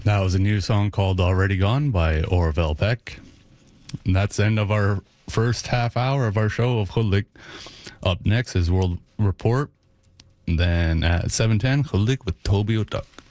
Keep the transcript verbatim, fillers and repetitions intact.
That was a new song called Already Gone by Orville Peck. And that's the end of our first half hour of our show of Khullik. Up next is World Report. Then at seven ten, Khullik with Toby O'Duck.